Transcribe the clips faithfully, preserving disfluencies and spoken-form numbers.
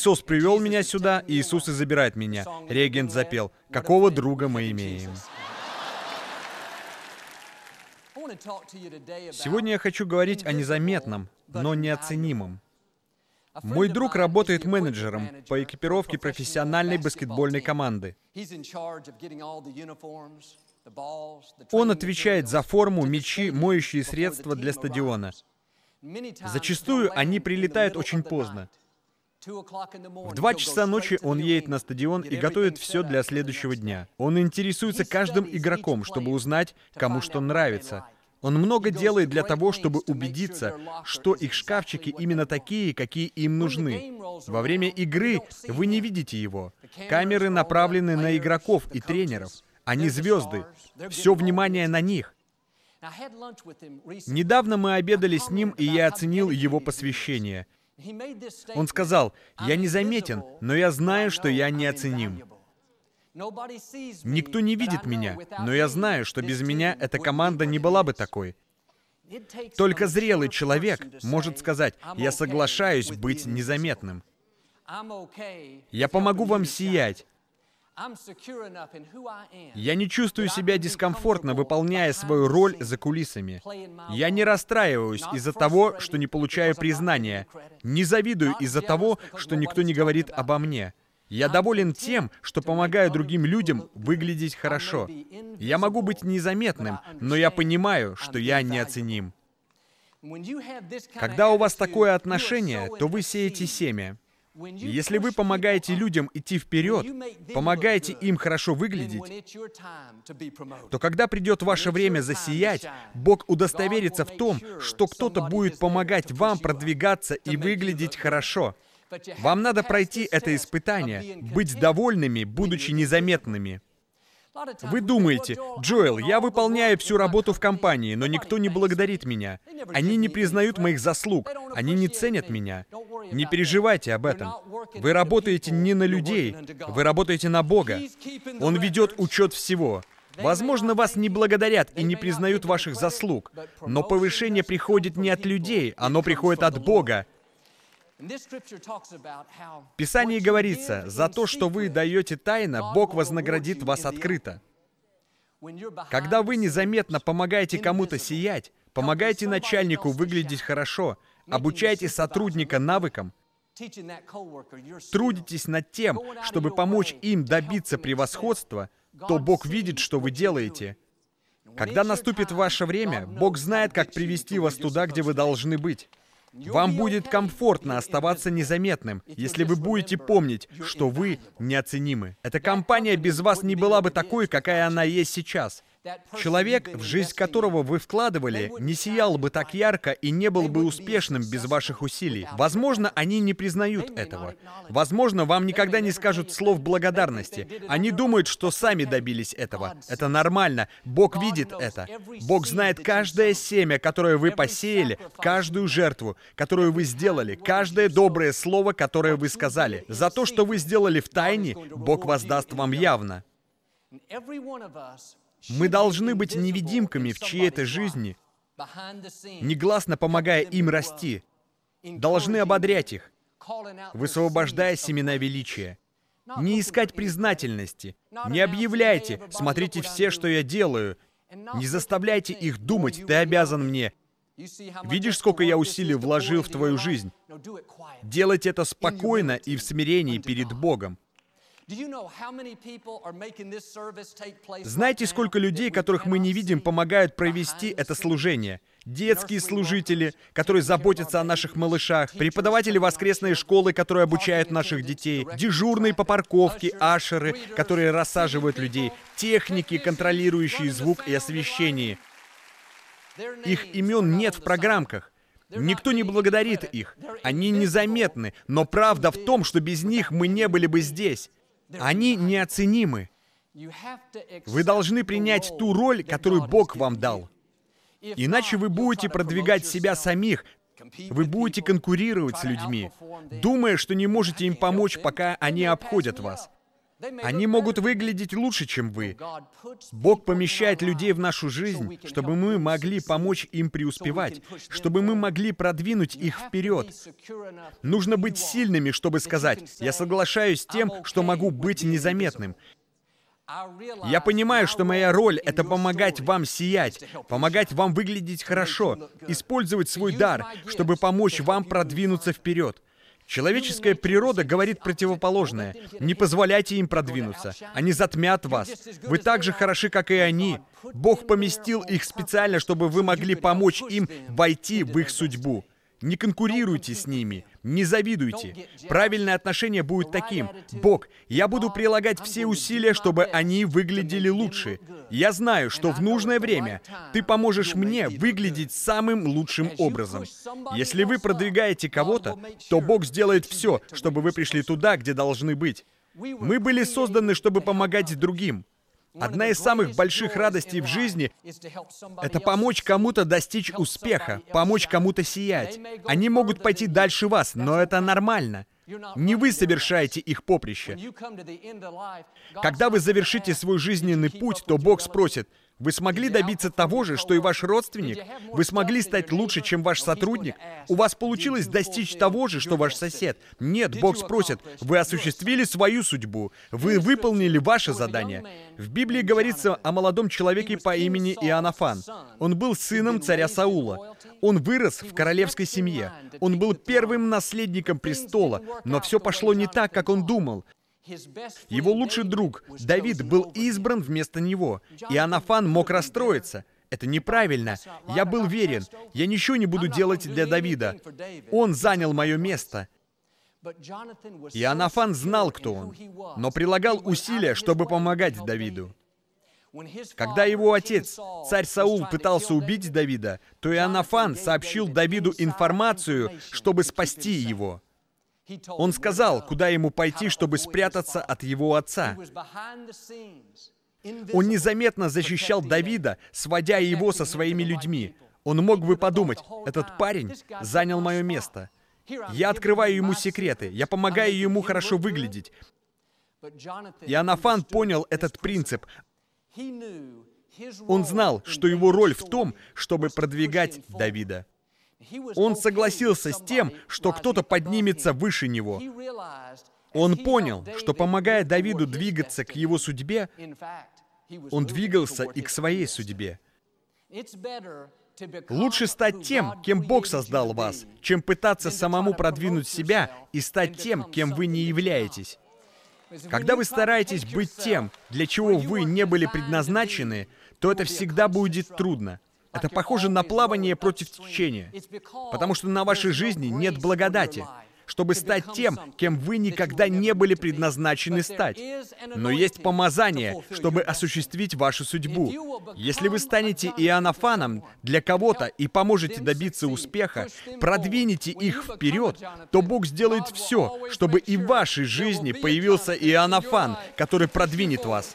Иисус привел меня сюда, и Иисус и забирает меня. Регент запел: «Какого друга мы имеем?» Сегодня я хочу говорить о незаметном, но неоценимом. Мой друг работает менеджером по экипировке профессиональной баскетбольной команды. Он отвечает за форму, мячи, моющие средства для стадиона. Зачастую они прилетают очень поздно. В два часа ночи он едет на стадион и готовит все для следующего дня. Он интересуется каждым игроком, чтобы узнать, кому что нравится. Он много делает для того, чтобы убедиться, что их шкафчики именно такие, какие им нужны. Во время игры вы не видите его. Камеры направлены на игроков и тренеров. Они звезды. Все внимание на них. Недавно мы обедали с ним, и я оценил его посвящение. Он сказал: «Я незаметен, но я знаю, что я неоценим. Никто не видит меня, но я знаю, что без меня эта команда не была бы такой». Только зрелый человек может сказать: «Я соглашаюсь быть незаметным. Я помогу вам сиять. Я не чувствую себя дискомфортно, выполняя свою роль за кулисами. Я не расстраиваюсь из-за того, что не получаю признания. Не завидую из-за того, что никто не говорит обо мне. Я доволен тем, что помогаю другим людям выглядеть хорошо. Я могу быть незаметным, но я понимаю, что я неоценим». Когда у вас такое отношение, то вы сеете семя. Если вы помогаете людям идти вперед, помогаете им хорошо выглядеть, то когда придет ваше время засиять, Бог удостоверится в том, что кто-то будет помогать вам продвигаться и выглядеть хорошо. Вам надо пройти это испытание, быть довольными, будучи незаметными. Вы думаете: «Джоэл, я выполняю всю работу в компании, но никто не благодарит меня. Они не признают моих заслуг. Они не ценят меня». Не переживайте об этом. Вы работаете не на людей, вы работаете на Бога. Он ведет учет всего. Возможно, вас не благодарят и не признают ваших заслуг, но повышение приходит не от людей, оно приходит от Бога. В Писании говорится: «За то, что вы даете тайно, Бог вознаградит вас открыто». Когда вы незаметно помогаете кому-то сиять, помогаете начальнику выглядеть хорошо, обучаете сотрудника навыкам, трудитесь над тем, чтобы помочь им добиться превосходства, то Бог видит, что вы делаете. Когда наступит ваше время, Бог знает, как привести вас туда, где вы должны быть. Вам будет комфортно оставаться незаметным, если вы будете помнить, что вы неоценимы. Эта компания без вас не была бы такой, какая она есть сейчас. Человек, в жизнь которого вы вкладывали, не сиял бы так ярко и не был бы успешным без ваших усилий. Возможно, они не признают этого. Возможно, вам никогда не скажут слов благодарности. Они думают, что сами добились этого. Это нормально. Бог видит это. Бог знает каждое семя, которое вы посеяли, каждую жертву, которую вы сделали, каждое доброе слово, которое вы сказали. За то, что вы сделали в тайне, Бог воздаст вам явно. Мы должны быть невидимками в чьей-то жизни, негласно помогая им расти. Должны ободрять их, высвобождая семена величия. Не искать признательности. Не объявляйте: «Смотрите все, что я делаю». Не заставляйте их думать: «Ты обязан мне». Видишь, сколько я усилий вложил в твою жизнь? Делайте это спокойно и в смирении перед Богом. Знаете, сколько людей, которых мы не видим, помогают провести это служение? Детские служители, которые заботятся о наших малышах, преподаватели воскресной школы, которые обучают наших детей, дежурные по парковке, ашеры, которые рассаживают людей, техники, контролирующие звук и освещение. Их имен нет в программках. Никто не благодарит их. Они незаметны, но правда в том, что без них мы не были бы здесь. Они неоценимы. Вы должны принять ту роль, которую Бог вам дал. Иначе вы будете продвигать себя самих. Вы будете конкурировать с людьми, думая, что не можете им помочь, пока они обходят вас. Они могут выглядеть лучше, чем вы. Бог помещает людей в нашу жизнь, чтобы мы могли помочь им преуспевать, чтобы мы могли продвинуть их вперед. Нужно быть сильными, чтобы сказать: «Я соглашаюсь с тем, что могу быть незаметным». Я понимаю, что моя роль — это помогать вам сиять, помогать вам выглядеть хорошо, использовать свой дар, чтобы помочь вам продвинуться вперед. Человеческая природа говорит противоположное. Не позволяйте им продвинуться. Они затмят вас. Вы так же хороши, как и они. Бог поместил их специально, чтобы вы могли помочь им войти в их судьбу. Не конкурируйте с ними, не завидуйте. Правильное отношение будет таким: «Бог, я буду прилагать все усилия, чтобы они выглядели лучше. Я знаю, что в нужное время Ты поможешь мне выглядеть самым лучшим образом». Если вы продвигаете кого-то, то Бог сделает все, чтобы вы пришли туда, где должны быть. Мы были созданы, чтобы помогать другим. Одна из самых больших радостей в жизни — это помочь кому-то достичь успеха, помочь кому-то сиять. Они могут пойти дальше вас, но это нормально. Не вы совершаете их поприще. Когда вы завершите свой жизненный путь, то Бог спросит: «Вы смогли добиться того же, что и ваш родственник? Вы смогли стать лучше, чем ваш сотрудник? У вас получилось достичь того же, что ваш сосед?» Нет, Бог спросит: «Вы осуществили свою судьбу? Вы выполнили ваше задание?» В Библии говорится о молодом человеке по имени Иоаннафан. Он был сыном царя Саула. Он вырос в королевской семье. Он был первым наследником престола, но все пошло не так, как он думал. Его лучший друг Давид был избран вместо него. Иоаннафан мог расстроиться. Это неправильно. Я был верен. Я ничего не буду делать для Давида. Он занял мое место. Иоаннафан знал, кто он, но прилагал усилия, чтобы помогать Давиду. Когда его отец, царь Саул, пытался убить Давида, то Иоаннафан сообщил Давиду информацию, чтобы спасти его. Он сказал, куда ему пойти, чтобы спрятаться от его отца. Он незаметно защищал Давида, сводя его со своими людьми. Он мог бы подумать: «Этот парень занял мое место. Я открываю ему секреты, я помогаю ему хорошо выглядеть». Иоаннафан понял этот принцип. Он знал, что его роль в том, чтобы продвигать Давида. Он согласился с тем, что кто-то поднимется выше него. Он понял, что, помогая Давиду двигаться к его судьбе, он двигался и к своей судьбе. Лучше стать тем, кем Бог создал вас, чем пытаться самому продвинуть себя и стать тем, кем вы не являетесь. Когда вы стараетесь быть тем, для чего вы не были предназначены, то это всегда будет трудно. Это похоже на плавание против течения, потому что на вашей жизни нет благодати, чтобы стать тем, кем вы никогда не были предназначены стать. Но есть помазание, чтобы осуществить вашу судьбу. Если вы станете Иоаннафаном для кого-то и поможете добиться успеха, продвинете их вперед, то Бог сделает все, чтобы и в вашей жизни появился Иоаннафан, который продвинет вас.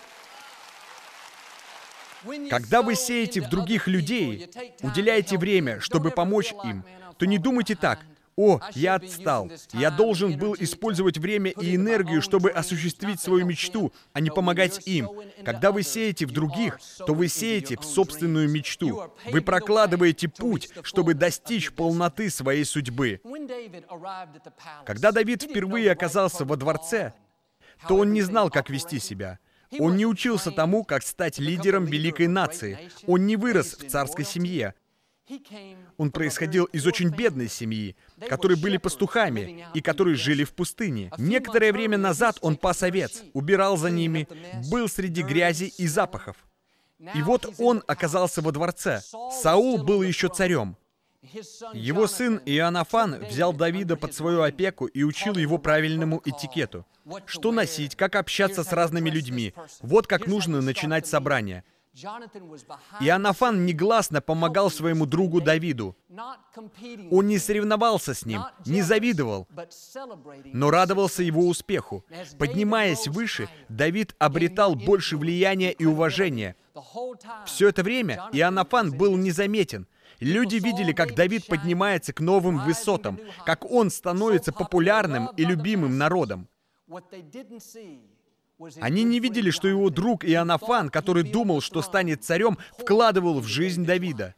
Когда вы сеете в других людей, уделяете время, чтобы помочь им, то не думайте так: «О, я отстал. Я должен был использовать время и энергию, чтобы осуществить свою мечту, а не помогать им». Когда вы сеете в других, то вы сеете в собственную мечту. Вы прокладываете путь, чтобы достичь полноты своей судьбы. Когда Давид впервые оказался во дворце, то он не знал, как вести себя. Он не учился тому, как стать лидером великой нации. Он не вырос в царской семье. Он происходил из очень бедной семьи, которые были пастухами и которые жили в пустыне. Некоторое время назад он пас овец, убирал за ними, был среди грязи и запахов. И вот он оказался во дворце. Саул был еще царем. Его сын Иоаннафан взял Давида под свою опеку и учил его правильному этикету. Что носить, как общаться с разными людьми. Вот как нужно начинать собрание. Иоаннафан негласно помогал своему другу Давиду. Он не соревновался с ним, не завидовал, но радовался его успеху. Поднимаясь выше, Давид обретал больше влияния и уважения. Все это время Иоаннафан был незаметен. Люди видели, как Давид поднимается к новым высотам, как он становится популярным и любимым народом. Они не видели, что его друг Иоаннафан, который думал, что станет царем, вкладывал в жизнь Давида.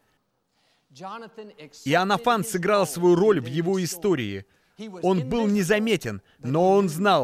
Иоаннафан сыграл свою роль в его истории. Он был незаметен, но он знал,